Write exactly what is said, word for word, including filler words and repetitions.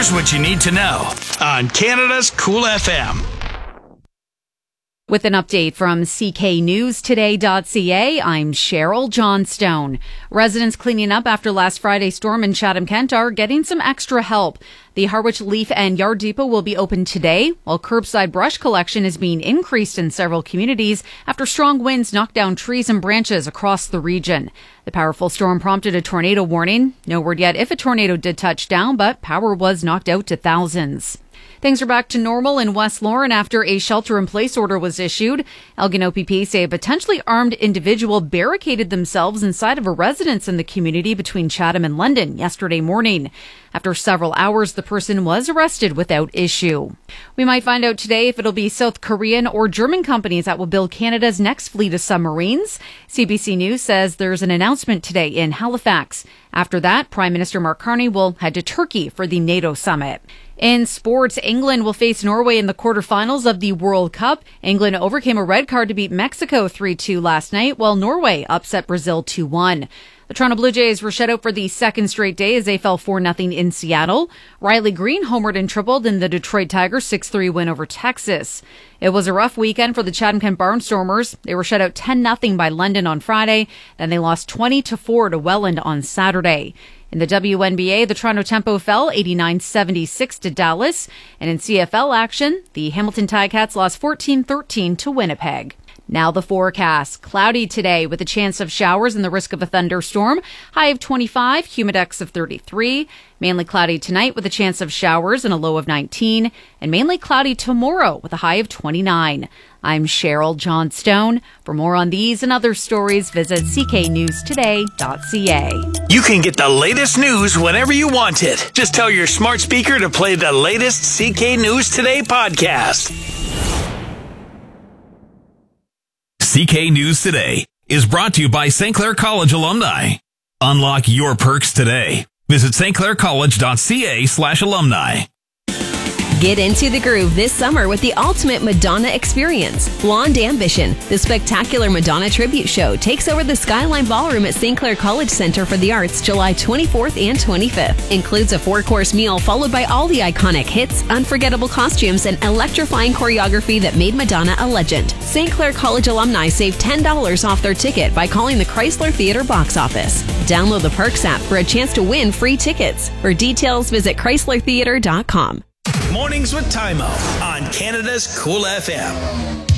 Here's what you need to know on Canada's Cool F M. With an update from C K News Today dot C A, I'm Cheryl Johnstone. Residents cleaning up after last Friday's storm in Chatham-Kent are getting some extra help. The Harwich Leaf and Yard Depot will be open today, while curbside brush collection is being increased in several communities after strong winds knocked down trees and branches across the region. The powerful storm prompted a tornado warning. No word yet if a tornado did touch down, but power was knocked out to thousands. Things are back to normal in West Lauren after a shelter-in-place order was issued. Elgin O P P say a potentially armed individual barricaded themselves inside of a residence in the community between Chatham and London yesterday morning. After several hours, the person was arrested without issue. We might find out today if it'll be South Korean or German companies that will build Canada's next fleet of submarines. C B C News says there's an announcement today in Halifax. After that, Prime Minister Mark Carney will head to Turkey for the NATO summit. In sports, England will face Norway in the quarterfinals of the World Cup. England overcame a red card to beat Mexico three two last night, while Norway upset Brazil two one. The Toronto Blue Jays were shut out for the second straight day as they fell four nothing in Seattle. Riley Green homered and tripled in the Detroit Tigers' six three win over Texas. It was a rough weekend for the Chatham-Kent Barnstormers. They were shut out ten nothing by London on Friday. Then they lost twenty to four to Welland on Saturday. In the W N B A, the Toronto Tempo fell eighty-nine seventy-six to Dallas. And in C F L action, the Hamilton Ticats lost fourteen thirteen to Winnipeg. Now the forecast. Cloudy today with a chance of showers and the risk of a thunderstorm. High of twenty-five, humidex of thirty-three. Mainly cloudy tonight with a chance of showers and a low of nineteen. And mainly cloudy tomorrow with a high of twenty-nine. I'm Cheryl Johnstone. For more on these and other stories, visit C K News Today dot C A. You can get the latest news whenever you want it. Just tell your smart speaker to play the latest C K News Today podcast. C K News Today is brought to you by Saint Clair College alumni. Unlock your perks today. Visit Saint Clair College dot C A slash alumni. Get into the groove this summer with the ultimate Madonna experience. Blonde Ambition, the spectacular Madonna tribute show, takes over the Skyline Ballroom at Saint Clair College Center for the Arts July twenty-fourth and twenty-fifth. Includes a four-course meal followed by all the iconic hits, unforgettable costumes, and electrifying choreography that made Madonna a legend. Saint Clair College alumni save ten dollars off their ticket by calling the Chrysler Theatre box office. Download the Perks app for a chance to win free tickets. For details, visit Chrysler Theatre dot com. Mornings with Tymo on Canada's Cool F M.